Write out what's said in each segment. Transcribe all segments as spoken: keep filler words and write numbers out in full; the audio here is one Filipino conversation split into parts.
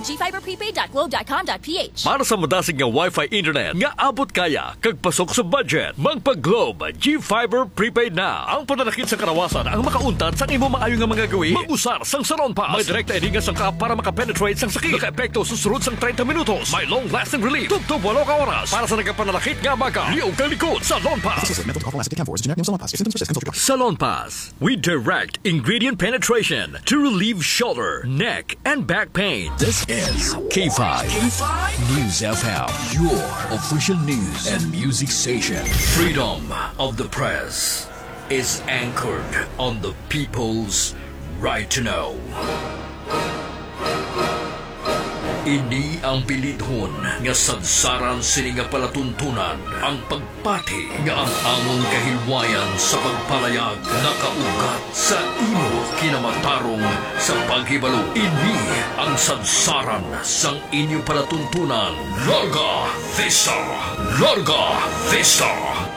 g fiber prepaid dot globe dot com dot p h. Para sa madasig nga Wi-Fi internet nga abot kaya kag pasok sa budget, magpa-Globe G-Fiber Prepaid na. Ang pananakit sa karawasan ang makauntad sang imo maayo nga mga gawi. Mag-usar sang Salon Pass. May direkta edinga sang ka para makapenetrate sang sakit. Naka-epekto susunod sang thirty minutos. May long-lasting relief. Tugtog walo ka oras. Para sa nagapananakit nga baka. Liog kang likod. Salon Pass. Salon Pass. We direct ingredient penetration to relieve shoulder, neck, and back pain. This is K five. K five News F M, your official news and music station. Freedom of the press is anchored on the people's right to know. Ini ang bilidhon nga sadsaran sini nga palatuntunan ang pagpati nga ang among kahilwayan sa pagpalayag nakaugat sa imo kinamatarong sa paghibalo. Ini ang sadsaran sang inyo palatuntunan. Larga Vista! Larga Vista!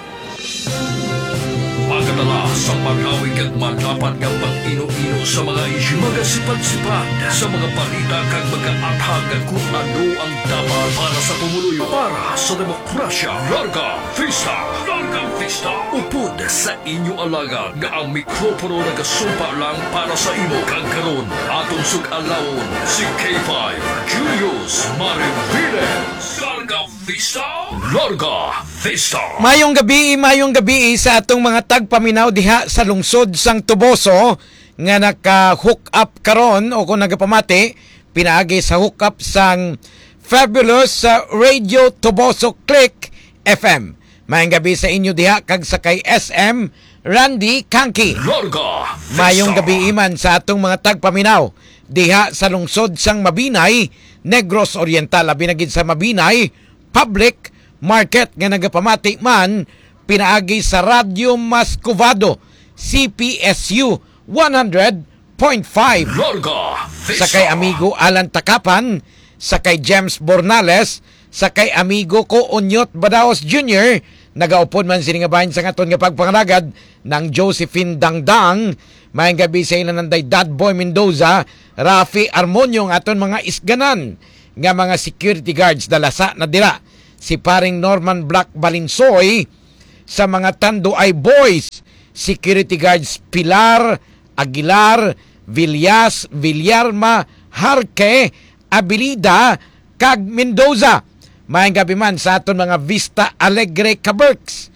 Magadala sa pag-awig at madapat ng pag-ino-ino sa mga isyu. Mga sipad-sipad sa mga balita kag mag-aathag kung ano ang dapat para sa pumuluyo. Para sa demokrasya. Larga Vista! Larga Vista! Upod sa inyo alaga nga ang mikropono nagasumpa lang para sa imo. Kag karon atong sug-alawon si K five Julius Mariviles. Larga Vista! Larga Vista! Mayong gabi, mayong gabi sa atong mga tagpaminaw diha sa lungsod sang Tuboso nga naka-hook up karon o kung nagapamati pinaagi sa hook up sang Fabulous uh, Radio Tuboso Click F M. Mayong gabi sa inyo diha kag sa kay S M Randy Kanki. Larga Vista! Mayong gabi iman sa atong mga tagpaminaw diha sa lungsod sang Mabinay, Negros Oriental, abi na gid sa Mabinay Public Market nga nagapamati man pinaagi sa Radyo Mascovado C P S U one hundred point five. Larga Vista! Sa kay amigo Alan Takapan, sa kay James Bornales, sa kay amigo ko Onyot Badaos Junior Nagaupod man sini nga bahin sa ngaton nga pagpangalagad ng Josephine Dangdang. Mayang gabi sa ilan nanday Dadboy Mendoza, Rafi Armonio ng aton mga isganan nga mga security guards dalasa na dira. Si paring Norman Black Balinsoy, sa mga Tanduay Boys, security guards Pilar Aguilar, Villas, Villarma, Harke, Abilida, kag Mendoza. Mayang gabi man sa aton mga Vista Alegre Kaberks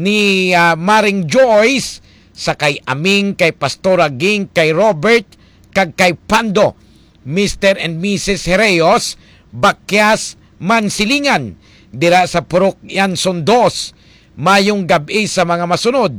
ni uh, Maring Joyce, sa kay Aming, kay Pastora Ging, kay Robert, kag kay Pando, Mister and Missus Herreos, Bakyas, Mansilingan, dira sa Purok Yanson dos. Mayong gabi sa mga masunod.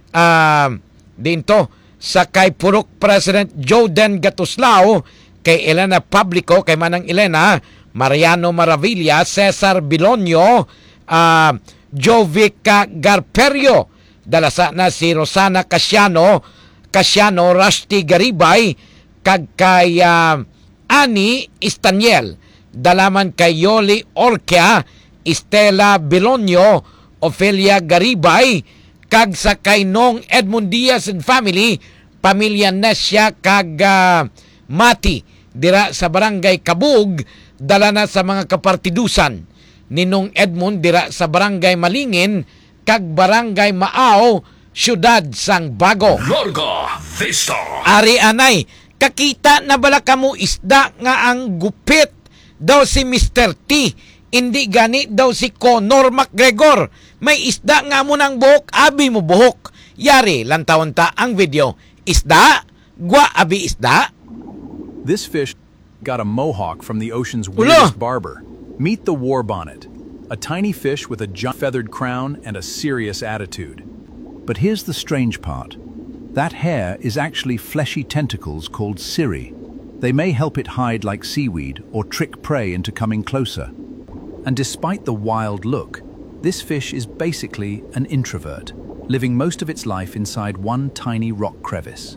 Uh, dinto sa kay Purok President Joden Gatuslao, kay Elena Publico, kay Manang Elena, Mariano Maravilla, Cesar Bilonio, uh, Jovica Garperio, dalasa na si Rosana Casiano, Casiano, Rusty Garibay, kag kay uh, Ani Istaniel, dalaman kay Yoli Orquia, Estela Bilonio, Ofelia Garibay, kag sa kay Nong Edmund Diaz and family, pamilya Nesya kag uh, Mati, dira sa barangay Kabug, dala na sa mga kapartidusan ni Nong Edmund dira sa barangay Malingin kag barangay Maaw, syudad sang Bago. Larga Vista! Ari anay, kakita na bala kamo isda nga ang gupit daw si Mister T, hindi gani daw si Conor McGregor. May isda nga mo ng buhok, abi mo buhok. Yari, lantawon ta ang video. Isda? Gwa abi isda? This fish got a mohawk from the ocean's weirdest barber. Meet the warbonnet, a tiny fish with a giant feathered crown and a serious attitude. But here's the strange part. That hair is actually fleshy tentacles called cirri. They may help it hide like seaweed or trick prey into coming closer. And despite the wild look, this fish is basically an introvert, living most of its life inside one tiny rock crevice.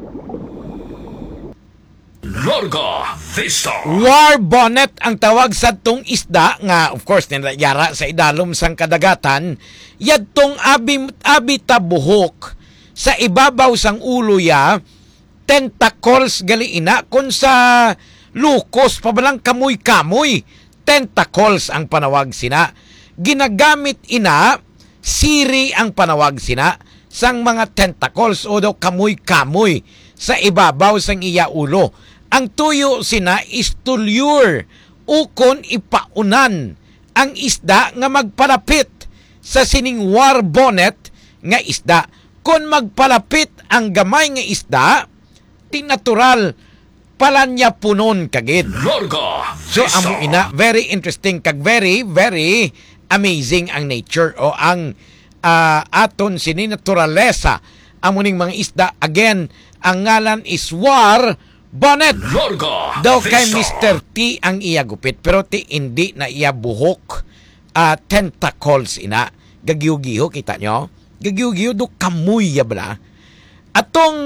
Larga Vista! Warbonnet ang tawag sa tong isda nga of course nilayara sa idalom sang kadagatan. Yadtong abi abi tabuhok sa ibabaw sang ulo ya, tentacles gali ina kun sa lukos pa balang kamoy-kamoy. Tentacles ang panawag sina. Ginagamit ina, siri ang panawag sina, sang mga tentacles o daw kamoy-kamoy sa ibabaw sang iya ulo. Ang tuyo sina is to lure, ukon ipaunan ang isda nga magpalapit sa sining war bonnet nga isda. Kung magpalapit ang gamay nga isda, tinatural pala niya punon kagid. So amo ina, very interesting kag very very amazing ang nature o ang uh, aton sini naturalesa amo ning mga isda. Again, ang ngalan is war bonnet. Daw kay Mister T ang iya gupit, pero ti hindi na iya buhok, uh, tentacles ina. Gagiyo-giyo, kita nyo? Gagiyo-giyo do kamuy ya bala. Atong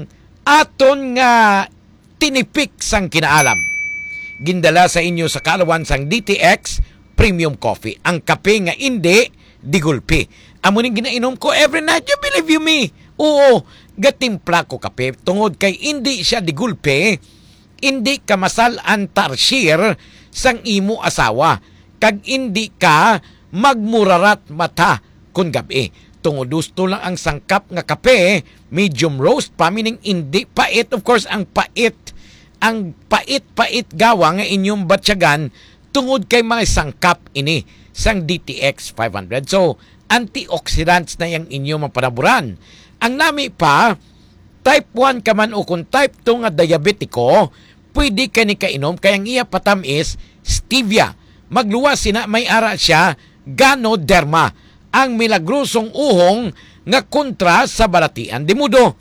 aton nga tinipik sang kinaalam. Gindala sa inyo sa kalawan sang D T X Premium Coffee. Ang kape nga hindi digulpi. Amo ning ginainom ko every night. You believe you me? Oo, gatimpla ko kape. Tungod kay hindi siya digulpi, hindi ka masalan tarsier sang imo asawa. Kag hindi ka magmurarat mata kun gabi. Tungod gusto lang ang sangkap nga kape, medium roast pa, meaning hindi pait. Of course, ang pait, ang pait-pait gawa nga inyong batsyagan tungod kay mga sangkap ini sang D T X five hundred. So, antioxidants na yung inyong mapanaburan. Ang nami pa, type one ka man o kung type two nga diabetiko, pwede ka ni kainom, kaya ang iya patam is stevia. Magluwas sina, may ara siya, Ganoderma, ang milagrosong uhong nga kontra sa balatian. Dimudo,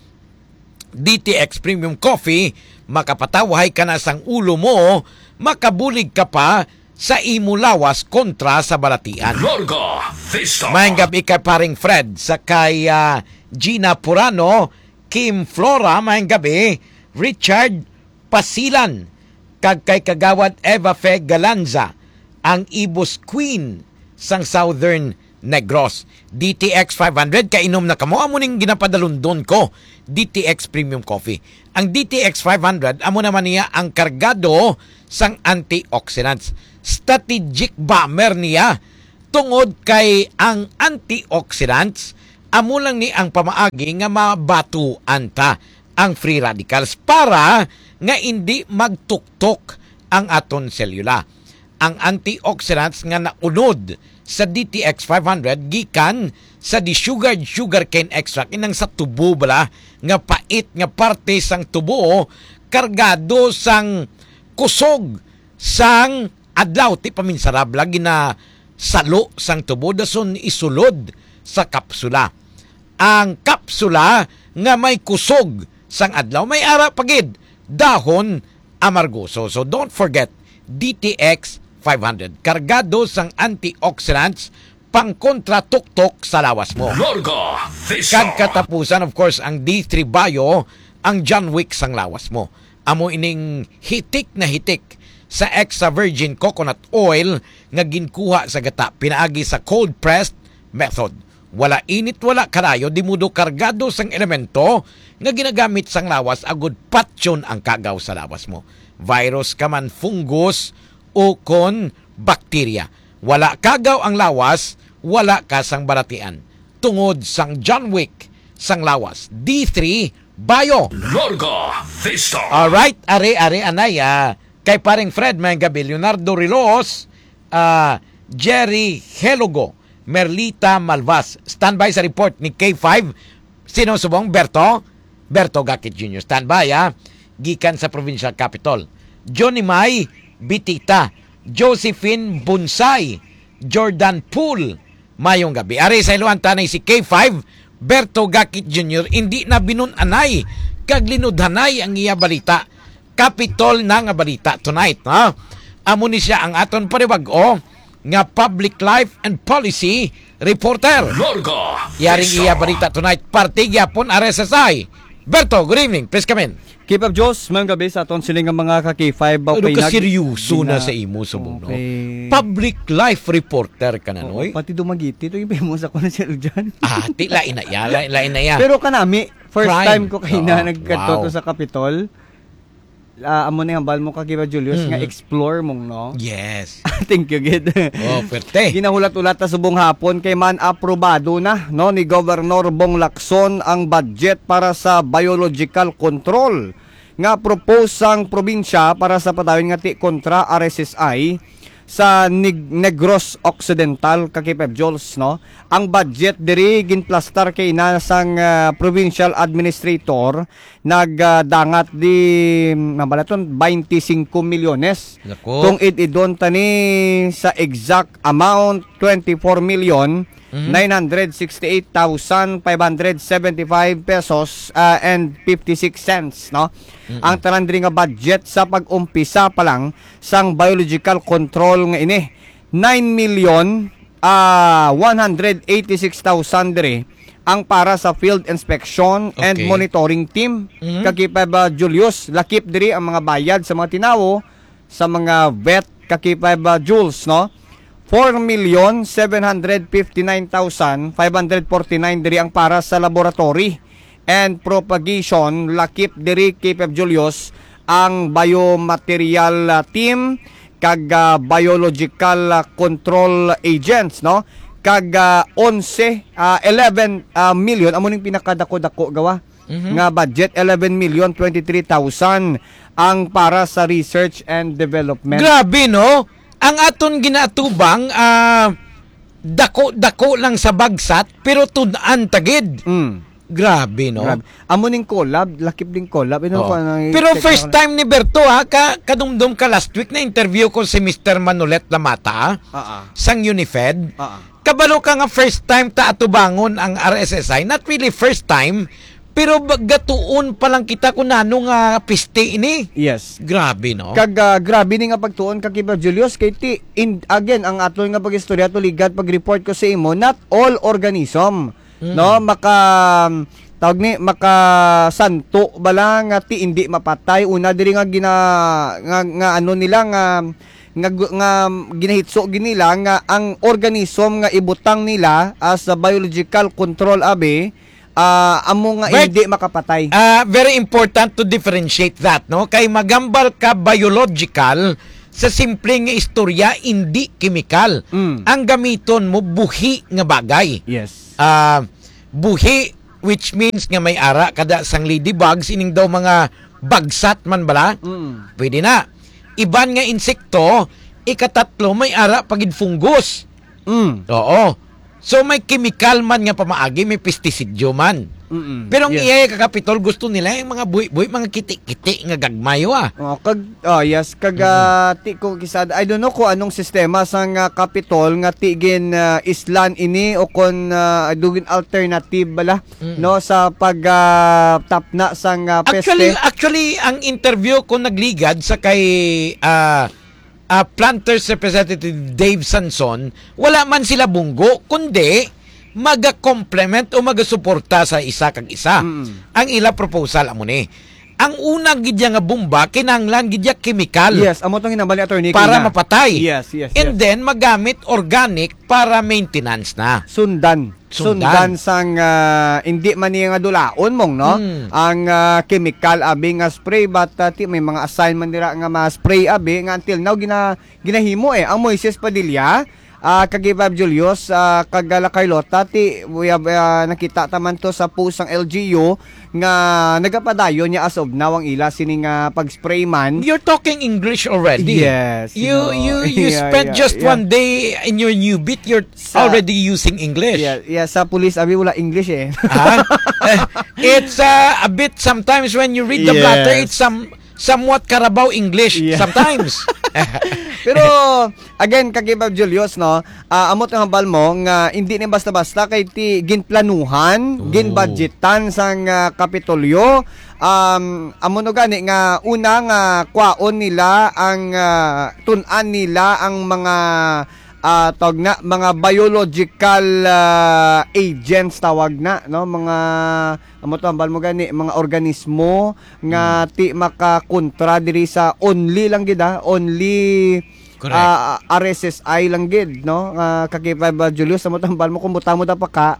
D T X Premium Coffee, makapatawahay ka na sang ulo mo, makabulig ka pa sa imo lawas kontra sa balatian. Mayang gabi kay paring Fred, sa kay uh, Gina Purano, Kim Flora, mayang gabi, Richard Pasilan, kag kay kagawad Eva Fe Galanza, ang Ibos Queen sang Southern Negros. D T X five hundred, kainom na kamo, amo ning ginapadalundon ko, D T X Premium Coffee. Ang D T X five hundred, amo naman niya ang kargado sang antioxidants. Strategic bomber niya, tungod kay ang antioxidants, amo lang ni ang pamaagi nga mabatuan ta ang free radicals para nga hindi magtuktok ang aton selula. Ang antioxidants nga naunod sa D T X five hundred gikan sa desugared sugarcane extract inang sa tubo bala nga pait nga parte sang tubo kargado sang kusog sang adlaw ti paminsarab lagi na salo sang tubo dason isulod sa kapsula. Ang kapsula nga may kusog sang adlaw may ara pagid dahon amargoso. So don't forget D T X five hundred. Kargado sang antioxidants pang kontra tuktok sa lawas mo. Kag katapusan, of course, ang D three Bio, ang John Wick sang lawas mo. Amo ining hitik na hitik sa extra virgin coconut oil nga ginkuha sa gata, pinaagi sa cold pressed method. Wala init, wala karayo, dimudo kargado sang elemento nga ginagamit sang lawas, agud patyon ang kagaw sa lawas mo. Virus ka man, fungus, o kon bakterya. Wala kagaw ang lawas, wala ka sang baratian. Tungod sang John Wick sang lawas. D three Bio. Alright, are-are anaya. Kay paring Fred, may gabi, Leonardo Rilos, uh, Jerry Helogo, Merlita Malvas. Standby sa report ni K five. Sino subong? Berto? Berto Gakit Junior Standby, ha? Gikan sa provincial capital. Johnny May Bitita, Josephine Bunsay, Jordan Pool, mayong gabi. Ari sa iluan tanay si K five, Berto Gakit Junior hindi na binunanay, kag linudhanay ang iya balita. Kapitol na nga balita tonight, ha? Amo ni siya ang aton pariwag-o nga public life and policy reporter. Yaring iya balita tonight, partigya pon R S S I. Berto, good evening. Please come in. Keep up, Diyos. Mayang gabi sa aton siling mga ka-K five. Ano ka seryoso na sa imo subong, no? Public life reporter ka na, noy? Pati dumagiti. Ito yung famous ako na siya dyan. Ah, ti, lain na ya, lain, lain na ya. Pero kanami, first Crime. time ko kayo na Oh, nagkatoto wow. sa Capitol. uh, amo ni hambal mo kagiba Julius Mhm. nga explore mong no. Yes. Thank you gid. Oh, pwerte. Ginahulat-ulat na subong hapon kay man aprobado na no ni Governor Bong Lacson ang budget para sa biological control nga propose sang probinsya para sa padawin nga ti kontra R S S I sa Nig- Negros Occidental kakipeb Jules no. Ang budget diri ginplastar kay nasang uh, provincial administrator nagdangat uh, di mabalaton twenty-five milyones. Nako. Kung ididon tani sa exact amount twenty-four million nine hundred sixty-eight thousand five hundred seventy-five pesos uh, and fifty-six cents no. Mm-hmm. Ang tanan diri nga budget sa pag-umpisa pa lang sang biological control nga ini nine million uh, one hundred eighty-six thousand diri ang para sa field inspection and Okay. monitoring team. Mhm. Kakipay ba Julius lakip diri ang mga bayad sa mga tinawo sa mga vet kakipay ba Jules no. four million seven hundred fifty-nine thousand five hundred forty-nine diri ang para sa laboratory and propagation lakip diri Cape Julius ang biomaterial uh, team kag uh, biological uh, control agents no kag uh, eleven uh, eleven uh, million amo ning pinakadako-dako gawa mm-hmm. nga budget eleven million twenty-three thousand ang para sa research and development. Grabe no. Ang aton ginaatubang ah, dako-dako lang sa bagsat pero tudan tagid. Mm. Grabe no. Grabe. Amo ning collab, lakip ding collab. Ino Oo. ko nang Pero first time ni Berto ha, ka, kadumdum ka last week na interview ko si Mister Manolet Lamata Ah ah. sang Unifed. Ah ah. Kabalo ka nga first time ta atubangon ang R S S I, not really first time, pero gatuon pa lang kita kung nano nga piste ini. Yes. Grabe no. Kag uh, grabe ni nga pagtuon kag Kiba Julius kay ti in, again ang aton nga pagistorya to ligad pag-report ko sa imo not all organism mm. no maka tawag ni maka santo bala nga ti hindi mapatay una diri nga gina nga, nga ano nila nga nga, nga ginahitso ginila nga ang organism nga ibutang nila as a biological control abi uh, amo nga Right. hindi makapatay. Ah, very important to differentiate that, no? Kay magambal ka biological sa simpleng nga istorya, hindi chemical. Mm. Ang gamiton mo buhi nga bagay. Yes. Ah, buhi which means nga may ara kada sang ladybugs ining daw mga bagsat man bala. Mm. Pwede na. Iban nga insekto, ikatatlo may ara pagid fungus. Mm. Oo. So may chemical man nga pamaagi, may pestisidyo man. Mm-mm. Pero ang Yes. iya kakapitol gusto nila yung mga buhi-buhi, mga kiti-kiti nga gagmayo ah. Oh, kag oh yes kag uh, ti ko kisad I don't know ko anong sistema sang uh, Capitol nga tigin uh, islan ini o kon uh, dugin alternative bala Mm. no sa pag uh, tapna sang uh, peste. Actually, actually ang interview ko nagligad sa kay ah ah, Planters Representative Dave Sanson, wala man sila bunggo, kundi maga-complement o maga-suporta sa isa kag isa. Mm. Ang ila proposal amo ni. Ang unang gidya nga bomba kinahanglan gidya chemical. Yes, amo tong hinambali attorney para na. mapatay. Yes, yes, And yes. then magamit organic para maintenance na. Sundan. Sundan. Sundan sang uh, hindi man niya nga dulaon mong no. Mm. Ang uh, chemical abi nga spray but uh, ti, may mga assignment dira nga ma-spray abi nga until now gina ginahimo eh ang Moises Padilla uh, kag Bob Julius uh, kag La Carlota ti we have, uh, nakita taman to sa post ng L G U nga nagapadayon niya as of now ang ila sining uh, pag-spray man. You're talking English already. Yes, You no. you you Yeah, spent yeah, just yeah. one day in your new bit, you're Sa- already using English. Yeah, yeah, sa police abi wala English eh. Ah? It's uh, a bit sometimes when you read the Yes. blatter, it's some somewhat Carabao English Yeah. sometimes. Pero again kag Bob Julius no, uh, amot ang hambal mo nga hindi ni basta-basta kay ti ginplanuhan, ginbudgetan sang uh, Kapitolyo. Um amo no gani nga una nga kwaon nila ang uh, tun-an nila ang mga uh, tawag na mga biological uh, agents tawag na no mga amo to ambal mo gani mga organismo nga ti makakontra diri sa only lang gid ah, only Correct. uh, R S S I lang gid no uh, kakipay ba Julius amo to ambal mo kung buta mo ta pa ka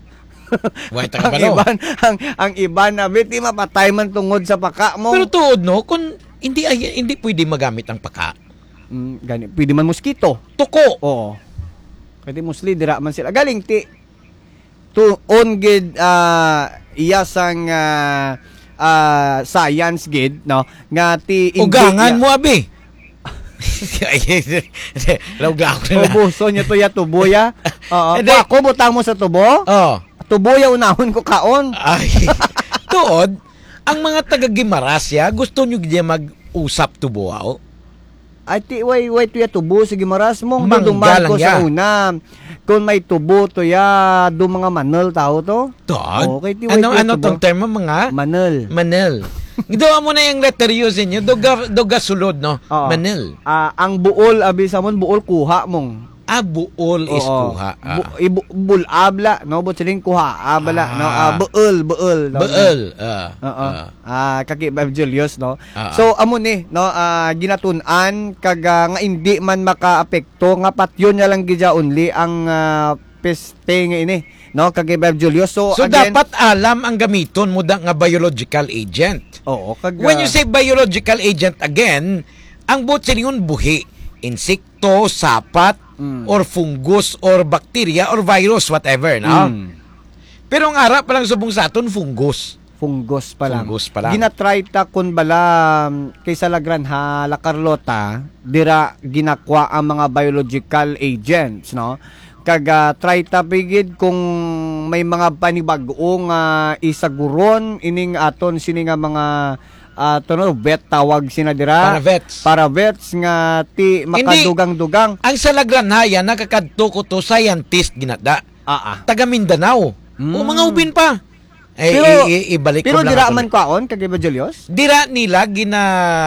Why ang tagabalo? iban ang ang iban na bit di mapatay man tungod sa paka mo. Pero tuod no, kung Hindi ay, hindi pwede magamit ang paka. Mm, gani, pwede man mosquito. Tuko. Oo. Pwede musli dira man sila. Galing ti to on gid uh, iyasang uh, uh, science gid no nga ti ugangan mo abi. Lawga ko na. Ubuso niya to ya tuboya. Oo. Hindi. Ako butang mo sa tubo. Oh. Tuboya unahon ko kaon. Ay. Tuod, ang mga taga Gimaras ya, gusto nyo gid mag-usap tubuaw. Ay ti way way to ya tubo sige maras mo Mangga lang ko ya. sa una. Kung may tubo to ya do mga manel tao to. Tuod. Okay, ti Ano way ano tubo. tong termo mga Manel. Manel. Gidawa mo na yung letter U sa inyo. Doga, doga sulod, no? Oo. Manel. Ah, ang buol abi sa mon buol kuha mong. Ah, buol is Oo. kuha. Ah. Bu, ibu, bul abla no but siling kuha abla Ah. no ah, buol buol no. Beul. Ah. Oo. Ah. Ah, kaki Bob Julius no. Ah. So amo ni no ah, ginatun-an kag ah, nga hindi man makaapekto nga patyon nya lang gidya only ang ah, peste nga ini no kag Bob Julius. So, So, again, dapat alam ang gamiton mo da nga biological agent. oo kag When you ah, say biological agent again, ang buot silingon buhi, insekto, sapat, Mm. or fungus, or bacteria, or virus, whatever, no? mm, Pero ang ara pa lang subong sa aton, fungus. fungus pa lang. Fungus pa lang. Ginatry ta kun bala um, kaysa la Granja La Carlota dira ginakwa ang mga biological agents no. Kag uh, try ta bigid kung may mga panibag-ong uh, isaguron ining aton sini nga mga uh, tuno vet tawag sina dira. Para vets. Para vets nga ti makadugang-dugang. Ang sa Lagranhaya, nakakadto ko to scientist ginada. Ah ah. Taga Mindanao. Mm. O mga ubin pa. Eh, Pero- i- i- ibalik Pero ko lang dira ako. man kaon kag Iba Julius? Dira nila gina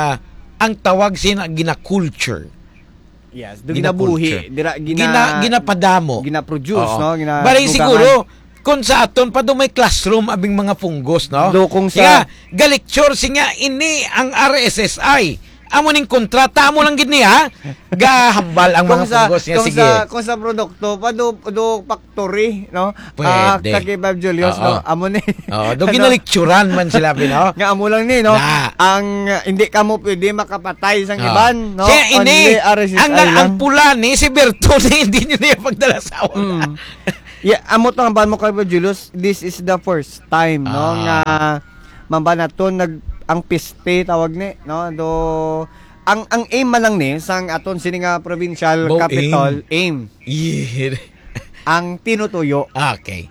ang tawag sina gina culture. Yes, do Gina-culture. ginabuhi, dira gina Gina ginapadamo. gina-produce Oo. no, gina Bari dugangan. siguro kung sa aton pa do may classroom abing mga fungus no. Do kung sa- Nga, galecture singa ini ang R S S I. Amo ning kontrata amo lang gid niya. Gahambal ang mga Kung sa fungus niya kung sige. sa kung sa produkto pa do do factory no. Ah, Pwede. kay Bob Julius Oo. no, amo ni. Oh, do ginalecturean man sila no. Nga amo lang ni no. Na. Ang uh, hindi ka mo pwede makapatay sang Oh. iban no. Siya ini, Only R S S I ang, lang. ang pula ni, si Berto ni, hindi nyo niya pagdala sa awa. Mm. Yeah, amo to ang ban mo kay Bob Julius, this is the first time no Ah. nga mambanaton nag ang piste tawag ni no do ang ang aim man lang ni sang aton sini nga provincial Bo capital aim, Yeah. ang tinutuyo. Okay.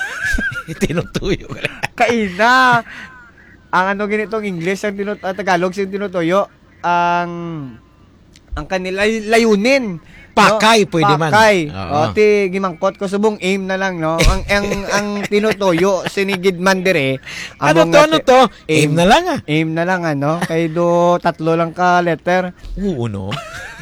Tinutuyo. Kaina ang ano ganitong English ang tinut uh, Tagalog sing tinutuyo ang ang kanila layunin Pakay, pwede man. Pakay. Oo. O ti gimangkot ko subong aim na lang no. Ang ang ang tinutuyo sinigid man dire. Ano among to, nga ano ti- to? Aim na lang ah. Aim na lang ano. Kay do tatlo lang ka letter. Oo, no?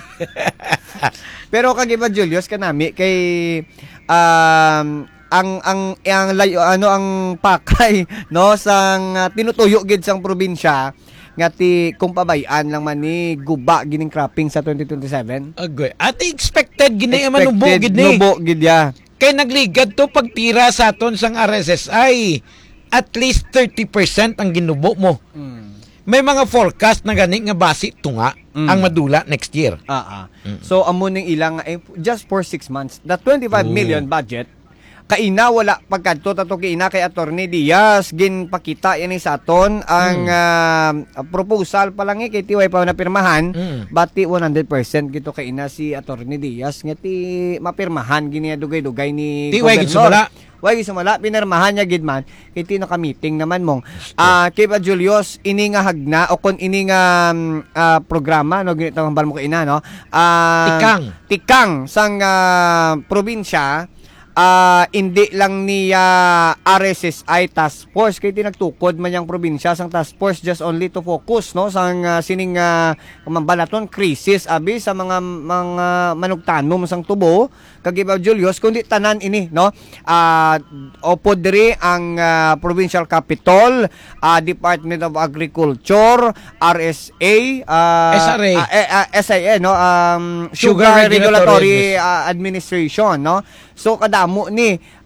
Pero kag iba Julius kanami kay um ang ang ang layo ano ang pakay no sang uh, tinutuyo gid sang probinsya nga ti kung pabayan lang man ni guba gining cropping sa twenty twenty-seven. Agoy. At expected gini man nubo gid ni. nubo gid ya. Kay nagligad to pagtira sa aton sang R S S I. At least thirty percent ang ginubo mo. May mga forecast na gani nga basi tunga Mm. ang madula next year. Ah, ah. So amo ning ilang eh, just for six months, the twenty-five Oo. million budget kaina wala pagkadto tato kaina kay Attorney Diaz ginpakita yan sa aton ang ah, proposal pa lang eh, kay tiway pa na pirmahan Mm. bati one hundred percent gito kaina si Attorney Diaz nga ti mapirmahan gini dugay-dugay ni Tiway gid sumala. Way sumala pinirmahan niya gid man kay ti naka-meeting naman mong ah kay ba Julius ini nga hagna o kon ini nga um, ah, programa no ginito ang mo kaina no ah Tikang. tikang sang ah, probinsya ah hindi lang niya R S S I task force kay tinagtukod man yang probinsya sang task force just only to focus no sang uh, sining uh, mambalaton crisis abi sa mga mga manugtanom sang tubo kag iba Julius kundi tanan ini no ah opo diri ang ah, provincial capital ah, Department of Agriculture R S A ah, S R A. ah, eh, ah, S I A no um, Sugar Sugar, Regulatory Regulatory ah, Administration no. So kadamo ni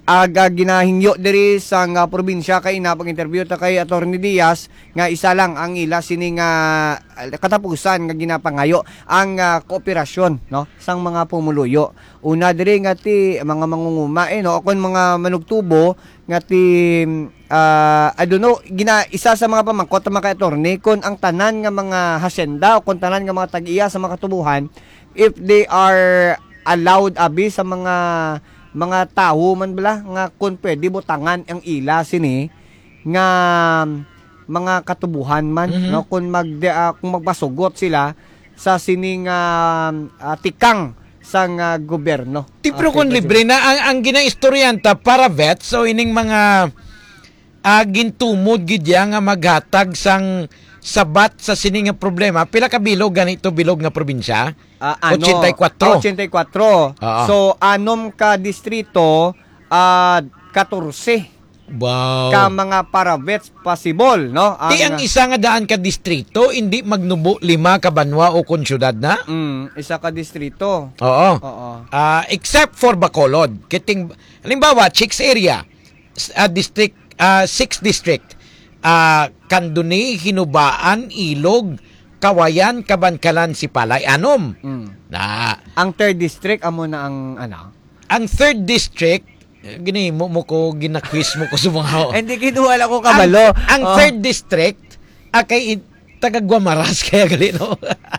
aga ginahingyo diri sa nga probinsya kay na pag-interview ta kay Attorney Diaz nga isa lang ang ila sini nga katapusan nga ginapangayo ang uh, kooperasyon no sang mga pumuluyo. Una diri nga ti mga mangunguma eh no kon mga manugtubo nga ti uh, I don't know gina isa sa mga pamangkot mga attorney kon ang tanan nga mga hacienda o kon tanan nga mga tag-iya sa mga katubuhan if they are allowed abi sa mga mga tao man bala nga kun pwede butangan ang ila sini nga mga katubuhan man mm-hmm. no kun mag uh, kung magbasugot sila sa sining uh, uh, tikang sang uh, gobyerno. Tipro okay, kun libre na ang, ang ginaistoryanta para vets so ining mga uh, gintumod gid nga maghatag sang sabat sa sining nga problema. Pila ka bilog ganito bilog nga probinsya? Uh, ano, eighty-four. eighty-four. Uh-huh. So anom ka distrito uh, fourteen. Wow. Ka mga paravets possible, no? Ang, Di ang isa nga daan ka distrito, hindi magnubo lima ka banwa o kun syudad na? Mm, isa ka distrito. Oo. Oo. Uh, except for Bacolod. Kiting, halimbawa, Chicks area, uh, district, uh, sixth district, uh, Kanduni, Hinubaan, Ilog, Kawayan, Kabankalan, Sipalay, Anom. Mm. Na, ang third district, amo na ang, ano? Ang third district, gini mo mo ko gina-quiz mo ko sumahaw. Hindi kinuha ko kabalo. Ang, ang oh. third district akay taga Guamaras kaya gali no.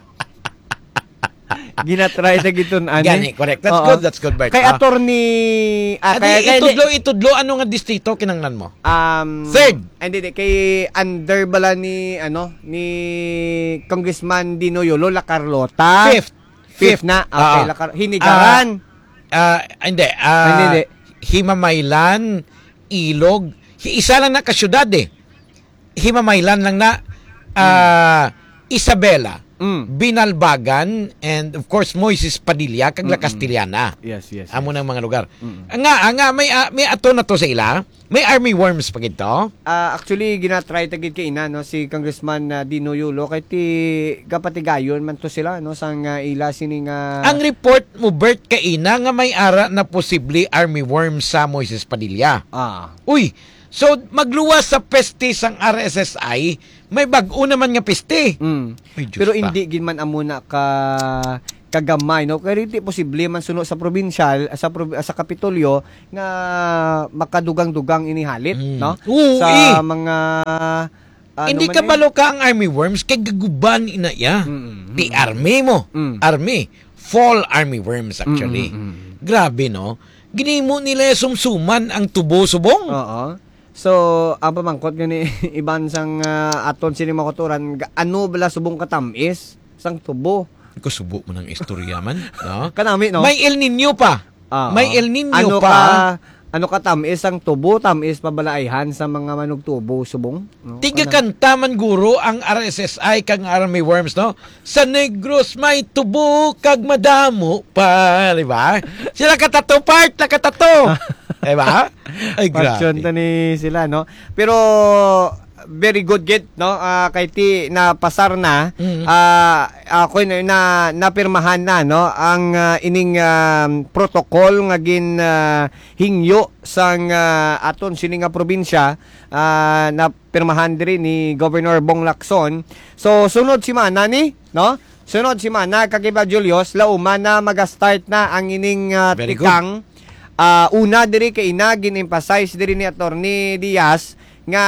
Ginatry na gitun ani. Gani, correct. That's Oo. good. That's good, Bert. Kay attorney ah, kaya kay itudlo itudlo ano nga distrito kinanglan mo? Um third. Hindi kay under bala ni ano ni Congressman Dino Yolo La Carlota. Fifth. Fifth, Fifth na. Okay, uh, La Car- Hinigaran. Ah, uh, uh, hindi. Uh, hindi. Himamaylan, Ilog, isa lang na kasyudad eh. Himamaylan lang na uh, Isabela, mm. Binalbagan, and of course Moises Padilla, kag La Castillana. Yes, yes. Amo yes. ng mga lugar. Mm-mm. Nga, nga may uh, may ato na to sa ila. May army worms pa gito. Uh, actually ginatry tagid kay ina no si Congressman uh, Dino Yulo kay ti kapatigayon man to sila no sang uh, ila sining uh... Ang report mo Bert kay ina nga may ara na posible army worms sa Moises Padilla. Ah. Uy, so magluwas sa peste sang R S S I, may bag-o naman nga peste. Mm. Pero hindi gin man amuna ka kagamay no kay hindi posible man suno sa provincial sa sa Kapitolyo nga makadugang-dugang inihalit mm. no Ooh, sa eh. mga ano hindi ka balo ka ang army worms kay gaguban ina ya. Mm-hmm. Ti army mo. Mm. Army. Fall army worms actually. Mm-hmm. Grabe no. Ginimo nila sumsuman ang tubo-subong. Oo. So, ang pamangkot gani iban sang uh, aton sini makuturan ano bala subong katamis sang tubo. Ko subo mo ng istorya man, no? Kanami no. May El Nino pa. Uh, May El Nino ano pa. Ka, ano ka tamis ang tubo, tamis pabalaihan sa mga manugtubo subong. No? Tiga kanta man guro ang R S S I kag army worms no. Sa Negros may tubo kag madamo pa, di ba? Sila katato part, na katato. Di ba? Ay grabe. Passion ni sila no. Pero very good get no uh, kay ti na pasar na mm-hmm. uh, ako na, na napirmahan na no ang uh, ining uh, protocol nga gin uh, hingyo sang uh, aton sini nga probinsya uh, na pirmahan diri ni Governor Bong Lacson. So sunod si mana ni no sunod si mana kagiba Julius lauma na maga-start na ang ining uh, tikang uh, una diri kay ina gin-emphasize diri ni Attorney Diaz nga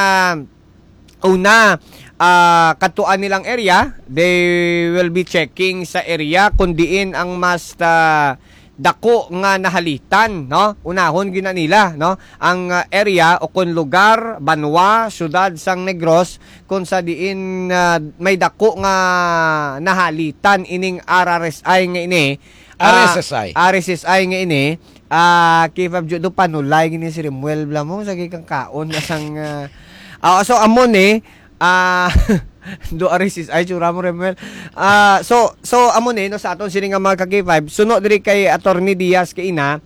una, uh, katuan nilang area, they will be checking sa area kung diin ang mas uh, dako nga nahalitan, no? Unahon gina nila, no? Ang uh, area o kung lugar, banwa, syudad sang Negros, kung sa diin uh, may dako nga nahalitan ining R R S I nga ini. Uh, R S S I. R S S I nga ini. Ah, uh, kifab do panulay gini si Remuel Blamong sa gikang kaon asang uh, Uh, so amon eh ah uh, do arisis ay chura mo Remuel. Ah uh, so so amon eh no sa aton sini nga mga ka-K five suno diri kay Attorney Diaz kay ina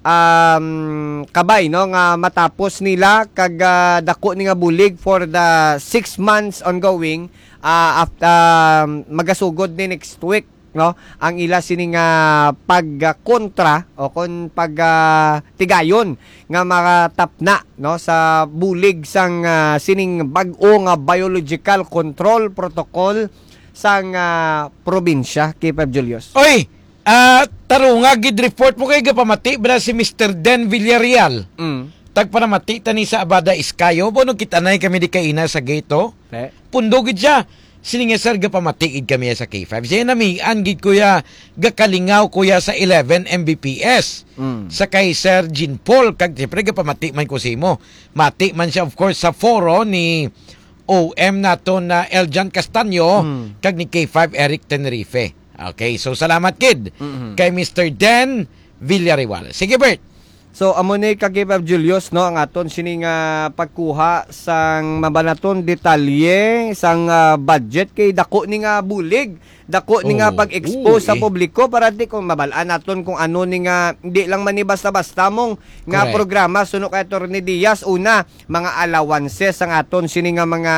um kabay no nga matapos nila kag uh, dako ni nga bulig for the six months ongoing uh, after um, magasugod ni next week no ang ila sining uh, pagkontra o kon pag uh, tigayon nga makatapna no sa bulig sang uh, sining bag-o nga biological control protocol sang uh, probinsya kay Pep Julius. Oy, ah uh, tarunga gid report mo kay gapamati bra si Mister Den Villarreal. Mm. Tagpanamati tani sa Abada Iskayo, bono kita nay kami di kaina sa gato. Eh. Pundogid siya. Sininga sir gapamatikid kami sa K five. Siya nami angid kuya gakalingaw kuya sa eleven M B P S. Mm. Sa kay Sir Jean Paul kag siyempre gapamati man ko simo. Mati man siya of course sa foro ni O M nato na Eljan Castaño mm. kag ni K five Eric Tenerife. Okay, so salamat kid mm-hmm. kay Mister Den Villarreal. Sige Bert. So amo ni kag Pep Julius no ang aton sining uh, pagkuha sang mabanaton detalye sang uh, budget kay dako ni nga bulig, dako ni nga oh, pag-expose uh, sa publiko para di kung mabalaan naton kung ano ni nga hindi lang man ni basta-basta mong nga correct. programa suno kay Attorney Diaz una mga allowances sang aton sining nga mga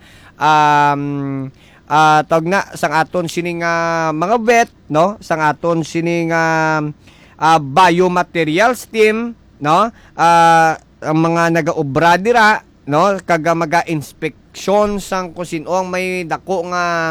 um uh, tawag na sang aton sining uh, mga vet no sang aton sining uh, Uh, biomaterials team no uh, ang mga nagaobra dira no kaga maga-inspeksyon sang kung sino ang may dako nga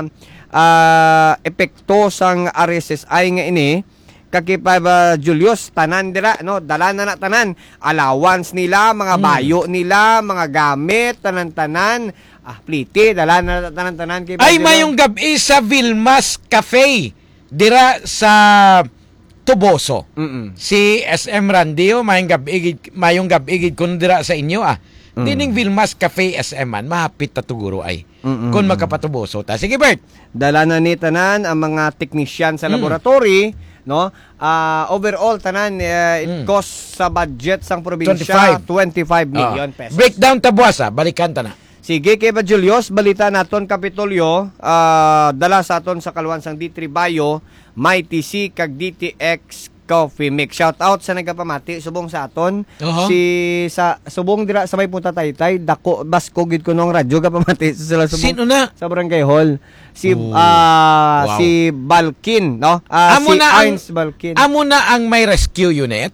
uh, epekto sang R S S I nga ini kakipa uh, Julius tanan dira no dala na na tanan allowance nila mga hmm. bayo nila mga gamit tanan-tanan ah plite dala na tanan-tanan kay ay mayong gabi sa Vilmas Cafe dira sa Tuboso. Mm-mm. Si S M Randio mayong gabigid mayong gabigid kun dira sa inyo ah. Mm. Dining Vilmas Cafe S M man mahapit ta tuguro ay. Mm-mm. Kun magkapatuboso ta. Sige Bert. Dala na ni tanan ang mga technician sa mm. laboratory no. Uh, overall tanan uh, it mm. cost sa budget sang probinsya twenty-five million pesos. Breakdown tabuasa balikan ta na. Sige kay ba Julius balita naton Kapitolyo uh, dala sa aton sa kaluwan sang D three Bayo may T C kag D T X Coffee Mix. Shout out sa nagapamati subong sa aton uh-huh. si sa subong dira sa may Punta Taytay dako basko gid ko nung radyo kapamati sa sila subong. Sino na? Sa Barangay Hall. Si oh. uh, wow. si Balkin no. Uh, amo si na Ines ang, Balkin. Amo na ang may rescue unit.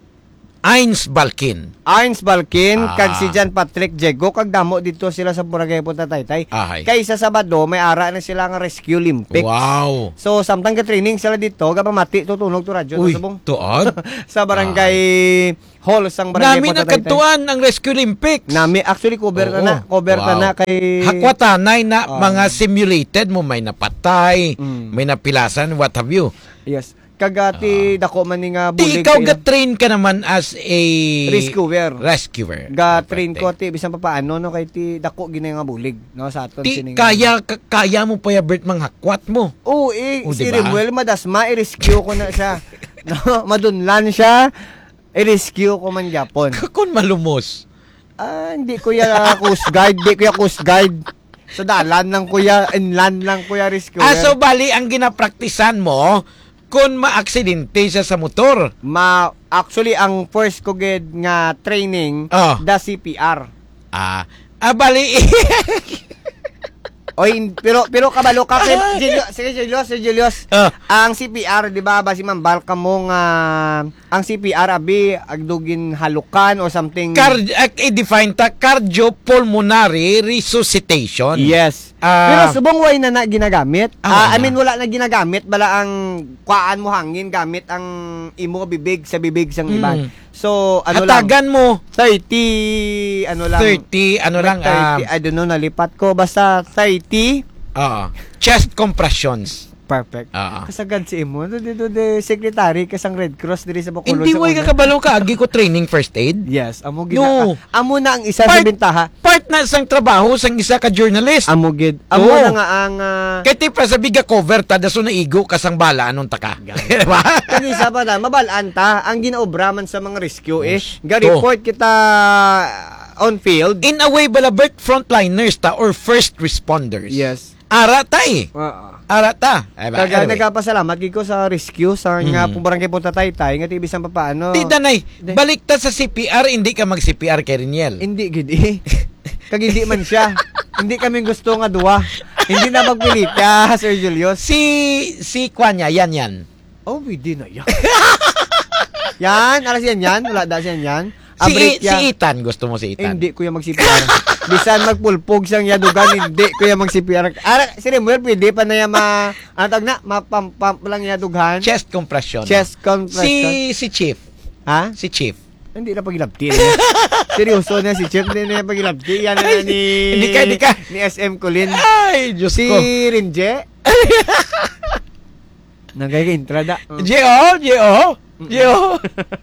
Ines Balkin. Ines Balkin ah. kag si John Patrick Jego kag damo dito sila sa Barangay Punta Taytay. Ahay. Kaysa Sabado may ara na sila nga Rescue Olympics. Wow. So samtang ka training sila dito gapamati tutunog to radyo Uy, subong. tuod Sa Barangay Hall sang Barangay Nami Punta Taytay. Nami nakatuan ang Rescue Olympics. Nami actually cover na na, cover wow. na kay hakwatanay na um, mga simulated mo may napatay, mm. may napilasan, what have you. Yes. Kagati uh, dako man ni nga bulig. Di ikaw ga-train ka naman as a rescuer. Rescuer. Ga-train ko ti bisan pa paano no kay ti dako gina nga bulig no sa aton sining. Kaya ka, kaya mo pa ya Bert mang hakwat mo. Oo, eh, o, si diba? Rimuel madasma i-rescue ko na siya. No, madunlan siya. I-rescue ko man gyapon. Kakon malumos. Ah, hindi ko ya coast guide, hindi ko ya coast guide. Sa dalan lang kuya, inland lang kuya rescue. Ah, so bali ang ginapraktisan mo kung ma-aksidente siya sa motor. Ma actually ang first ko gid nga training oh. da C P R. Ah, ah bali. Oy, pero pero kabalo ka kay Julius, sige Julius, sige Julius. Uh. Ang C P R, di ba, basi mambal ka mo nga ang C P R abi agdugin halukan or something. Car i-define ta cardiopulmonary resuscitation. Yes. Uh, pero subong way na na ginagamit. Ah, uh, I mean wala na ginagamit bala ang kuan mo hangin gamit ang imo bibig sa bibig sang iban. Mm. So ano hatagan lang, mo thirty ano lang thirty ano lang thirty, uh, I don't know nalipat ko basta thirty uh, chest compressions. Perfect. Uh-huh. Kasagad si imo dito de secretary kasang Red Cross diri sa Bacolod. Hindi way ka kabalo ka agi ko training first aid. Yes, amo gid. No. Amo na ang isa part, sa bentaha. Part na sang trabaho sang isa ka journalist. Amo gid. Amo oh. na nga ang uh, kay tipra sa biga cover ta daso na igo kasang bala anong taka. Diba? Kag isa pa na mabalaan ta ang ginaobraman sa mga rescue eh. Ga report kita on field. In a way balabert frontliners ta or first responders. Yes. Ara ta eh. Uh-uh. Arata. Kaya anyway. Nagpasalamat gid ko sa rescue sa nga mm. Barangay Punta Taytay nga tibisan pa paano. Ti danay, balik ta sa C P R hindi ka mag-C P R kay Riniel. Hindi gid eh. Kag hindi man siya. Hindi kami gusto nga duwa. Hindi na magpilit ka, Sir Julius. Si, si Kwanya, yan yan. Oh, hindi na yan. Yan, alas yan yan. Wala da siyan yan. Si, Abrik si yan. Ethan, gusto mo si Ethan? Hindi ko yung mag-C P R. Bisan magpulpog siyang yadugan, hindi ko yung mag-C P R. Ara, si Remuel, pwede pa na yung ma... Ano tawag na? Mapamp lang yadughan. Chest compression. Chest compression. Si, si Chief. Ha? Si Chief. Hindi na pagilabti. Seryoso na si Chief, hindi na pagilabti. Yan na ni... Hindi ka, hindi ka. Ni S M Colin. Ay, Diyos Si ko. Rinje. Nagkaka-intrada. J O, J O. J O.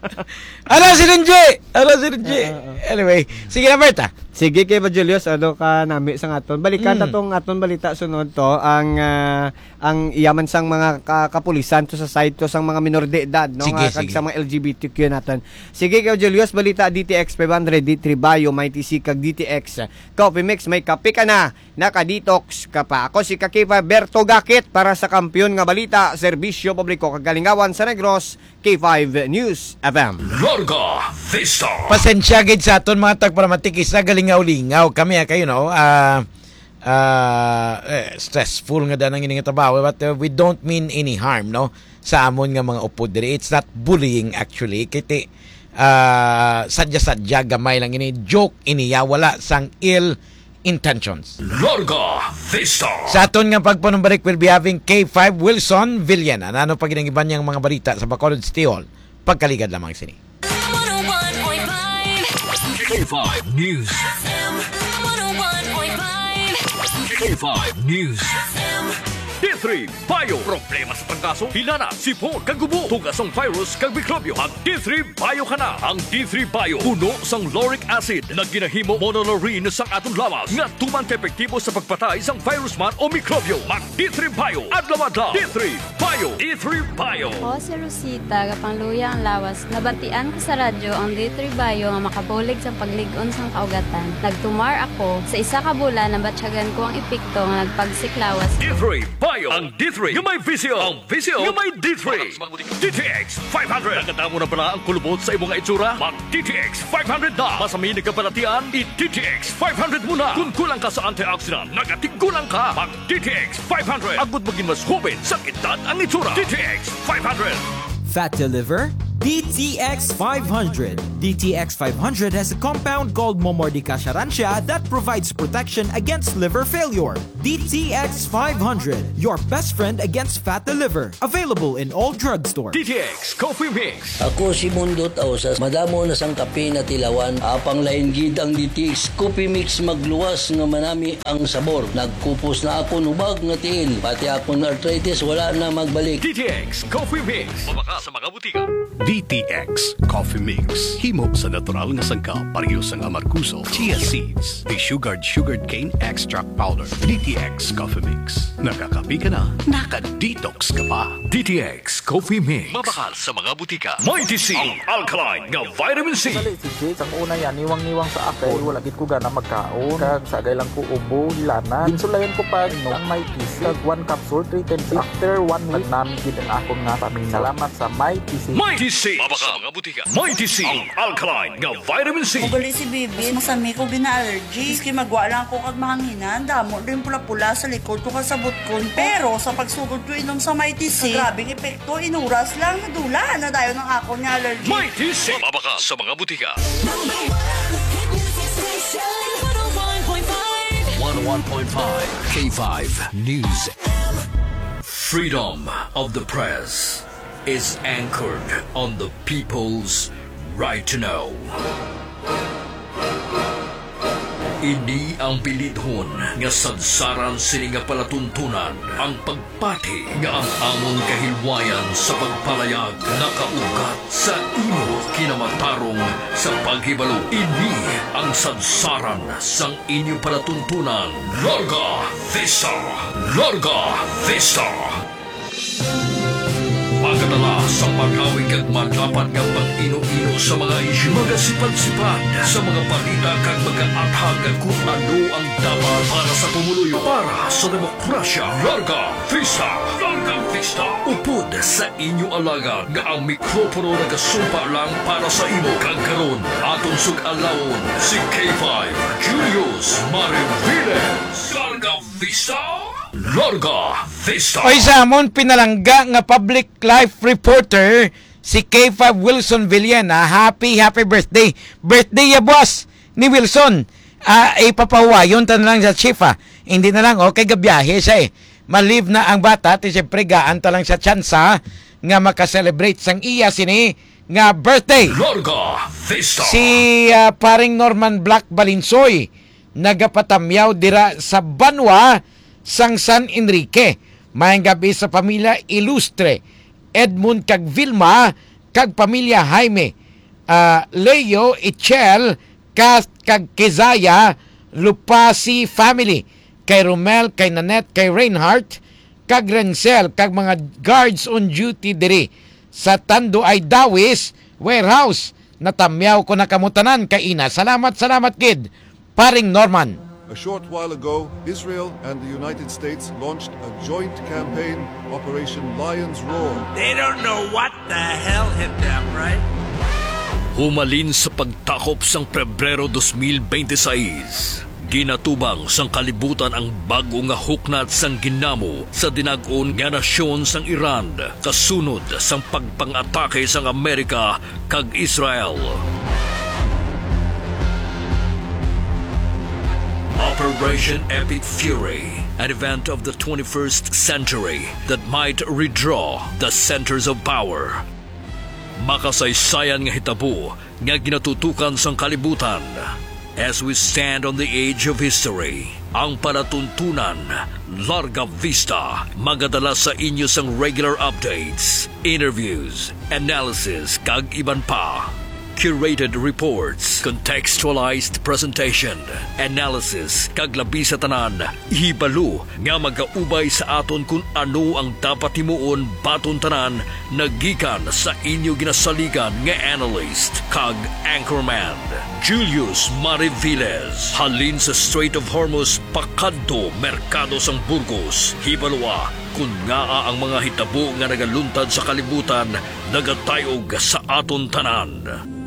Ano si Renje? Ano si Renje? Anyway, sige na, Berta. Sige kay ba Julius, ano ka nami sa aton. Balikan Mm. tatong aton balita sunod to ang ah, ang iyaman sang mga ka- kapulisan to sa side to sang mga minor de edad no Sige, nga kag sige. sa mga L G B T Q naton. Sige kay Julius, balita D T X five hundred, D three Bio, may T C kag D T X Coffee Mix, may kape ka na, naka-detox ka pa. Ako si Kakipa Berto Gakit para sa kampiyon nga balita, serbisyo publiko kag Galingawan sa Negros, K five News F M. Larga Vista. Pasensya gid sa aton mga tagparamatikis na galingaw-lingaw kami ah, kayo no. Ah uh, eh, stressful nga danang ini nga trabaho, but uh, we don't mean any harm no sa amon nga mga upod diri. It's not bullying actually. Kiti uh, sadya-sadya gamay lang ini, joke ini ya, wala sang ill intentions. Larga Vista. Sa aton nga pagpanumbalik, we'll be having K five Wilson Villena. Ano pag iban niyang mga balita sa Bacolod City Hall. Pagkaligad lamang sini. one oh one point five K five News. one oh one point five K five News. D three Bio. Problema sa pagkaso, hinana, sipon, kagubo, tugasong virus, kag mikrobyo. Ang D three Bio ka na. Ang D three Bio, puno sang lauric acid na ginahimo monolaurin sang atong lawas nga tuman ka epektibo sa pagpatay sang virus man o mikrobyo. Mag D three Bio. Adlaw-adlaw. D three Bio. D three Bio. Ako si Rosita, kapangluya ang lawas. Nabatian ko sa radyo ang D three Bio nga makabulig sa pagligon sang kaugatan. Nagtumar ako. Sa isa ka bulan, nabatsyagan ko ang epekto nga nagpagsiklawas. D three Bio. Ang D three. Yung may visio. Ang visio. Yung may D three. D T X five hundred. Nakatamo na pala ang kulubot sa imong itsura? Mag D T X five hundred na. Masaminig ka palatian? I-D T X five hundred muna. Kung kulang ka sa antioxidant, nagatigkulang ka. Mag D T X five hundred. Agud maging mas hubin sa edad ang itsura. D T X five hundred. Fat to liver? D T X five hundred. D T X five hundred has a compound called Momordica charantia that provides protection against liver failure. D T X five hundred, your best friend against fat to liver. Available in all drugstores. D T X Coffee Mix. Ako si Mundo Tausas, madamo na sang kape na tilawan, apang lain gid ang D T X Coffee Mix magluwas nga manami ang sabor. Nagkupos na ako nubag nga tiil, pati ako na arthritis wala na magbalik. D T X Coffee Mix. Mabaka sa mga butika. D T X Coffee Mix. Himo sa natural nga sangka, pareho sang amarguso, chia seeds, de-sugared sugared cane extract powder. D T X Coffee Mix. Nakakapi ka na, naka-detox ka pa. D T X Coffee Mix. Mabakal sa mga butika. May T C. Ang alkaline nga vitamin C. Dali si Jade, ang una yan, niwang-niwang sa akin, wala gid ko gana magkaon, kag sagay lang ko ubo, hilana. Ginsulayan ko pa no, ang may T C, kag one capsule, three times after one week, namin gid ang akong nga paminaw. Salamat sa may T C. May T C. Mabaka sa mga butika. May T C. Ang alkaline nga vitamin C. Ugali si Bibi, masami ko bina-allergy. Iski magwa lang ko kag mahanginan, damo rin pula-pula sa likod ko kasabot ko. Pero sa pagsugod ko inom sa may T C, grabing epekto, inuras lang, nadula na dayo ng ako niya allergy. May T C. Mabaka sa mga butika. one oh one point five K five News. Freedom of the press is anchored on the people's right to know. Ini ang pilidhon nga sadsaran sini nga palatuntunan ang pagpati nga ang among kahilwayan sa pagpalayag nakaugat sa imo kinamatarong sa paghibalo. Ini ang sadsaran sang inyo palatuntunan. Larga Vista! Larga Vista! Pagkatala sa pag-awig at matapat ng pag-ino-ino sa mga isyu, magasipad-sipad sa mga balita kag mag-aathag kung ano ang dapat para sa pumuluyo, para sa demokrasya. Larga Vista! Larga Vista! Upod sa inyo alaga nga ang mikropono nagasumpa lang para sa imo. Kag karon atong sug-alawon si K five Julius Mariviles. Larga Vista! Larga Vista. Oy samon pinalangga nga public life reporter si K five Wilson Villena. Happy happy birthday. Birthday ya boss ni Wilson. Ah, ipapahuwayon ta na lang sa chief ah. Hindi na lang okay gabiyahe siya eh. Malive na ang bata at siyempre gaan ta lang sa tsansa nga makaselebrate sang iya sini nga birthday. Larga Vista. Si uh, paring Norman Black Balinsoy nagapatamyaw dira sa Banwa sang San Enrique. Mayang gabi sa pamilya Ilustre, Edmund kag Vilma kag pamilya Jaime, uh, Leo, Ichel kag, kag Kezaya Lupasi family, kay Romel, kay Nanette, kay Reinhardt kag Rencel kag mga guards on duty diri sa Tando ay Dawis warehouse. Natamyaw ko na kamutanan kay ina. Salamat, salamat kid. Paring Norman. A short while ago, Israel and the United States launched a joint campaign, Operation Lion's Roar. They don't know what the hell hit them, right? Humalin sa pagtakop sang Pebrero twenty twenty-six. Ginatubang sang kalibutan ang bago nga huknat sang ginamo sa dinag-on nga nasyon sang Iran kasunod sang pagpang-atake sang Amerika kag Israel. Operation Epic Fury, an event of the twenty-first century that might redraw the centers of power. Makasaysayan nga hitabo nga ginatutukan sang kalibutan. As we stand on the edge of history, ang palatuntunan, Larga Vista, magadala sa inyo sang regular updates, interviews, analysis, kag iban pa. Curated reports, contextualized presentation, analysis, kag labi sa tanan, hibalo nga magaubay sa aton kung ano ang dapat himuon baton tanan nagikan sa inyo ginasaligan nga analyst kag anchorman Julius Mariviles. Halin sa Strait of Hormuz pakadto merkado sang Burgos, hibaloa kung nga ang mga hitabo nga nagaluntad sa kalibutan nagatayog sa aton tanan.